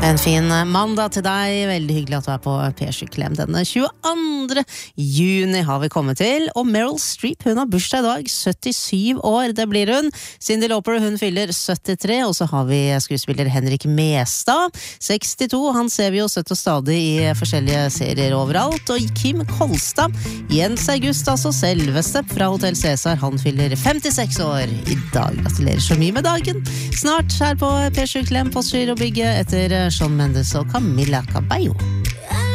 En fin mandag til deg, veldig hyggelig at du på P7-klem. Denne 22. juni har vi kommet til, og Meryl Streep, hun har bursdag i dag, 77 år, det blir hun. Cyndi Lauper, hun fyller 73, og så har vi skuespiller Henrik Mestad, 62, han ser vi jo søtt og stadig i forskjellige serier overalt, og Kim Kolstad, Jens August, altså selveste fra Hotel Cæsar, han fyller 56 år i dag. Gratulerer så mye med dagen. Snart her på P7-klem, Postgirobygget etter Shawn Mendes og Camila Cabello.